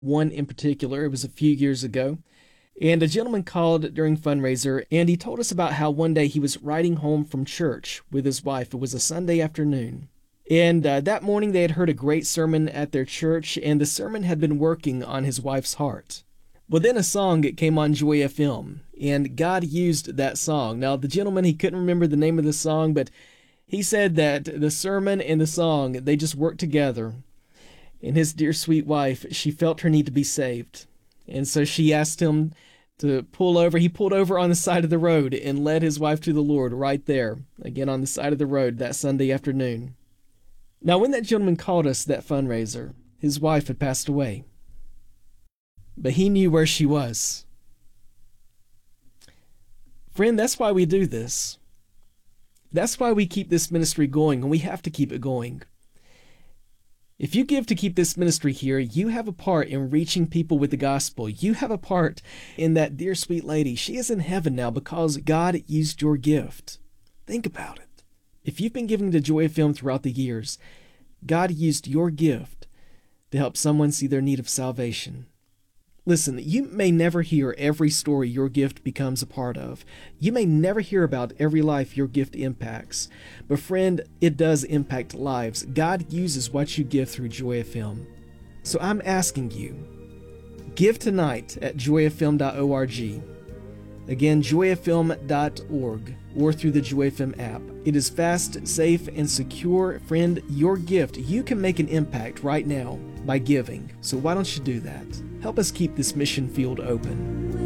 one in particular. It was a few years ago. And a gentleman called during fundraiser, and he told us about how one day he was riding home from church with his wife. It was a Sunday afternoon. And that morning they had heard a great sermon at their church, and the sermon had been working on his wife's heart. Well, then a song came on Joy FM, and God used that song. Now, the gentleman, he couldn't remember the name of the song, but he said that the sermon and the song, they just worked together. And his dear sweet wife, she felt her need to be saved. And so she asked him to pull over. He pulled over on the side of the road and led his wife to the Lord right there, again on the side of the road that Sunday afternoon. Now, when that gentleman called us that fundraiser, his wife had passed away. But he knew where she was. Friend, that's why we do this. That's why we keep this ministry going, and we have to keep it going. If you give to keep this ministry here, you have a part in reaching people with the gospel. You have a part in that dear sweet lady. She is in heaven now because God used your gift. Think about it. If you've been giving to Joy FM throughout the years, God used your gift to help someone see their need of salvation. Listen, you may never hear every story your gift becomes a part of. You may never hear about every life your gift impacts. But friend, it does impact lives. God uses what you give through Joy FM. So I'm asking you, give tonight at joyfm.org. Again, joyfm.org or through the Joy FM app. It is fast, safe, and secure. Friend, your gift, you can make an impact right now by giving. So why don't you do that? Help us keep this mission field open.